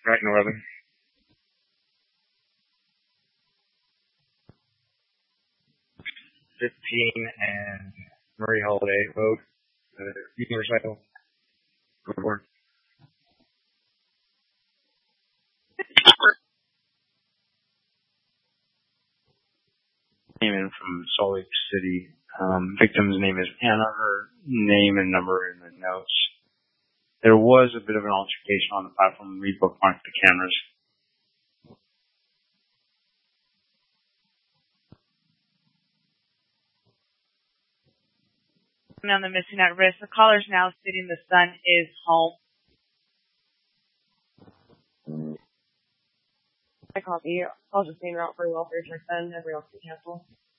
Right Northern. 15 and Marie Holiday Road, Universal. Board. Came in from Salt Lake City. Victim's name is Anna. Her name and number in the notes. There was a bit of an altercation on the platform. We bookmarked the cameras. On the missing at risk, the caller's now stating the son is home. I copy. I'll just name route for welfare check then. Everybody else can cancel.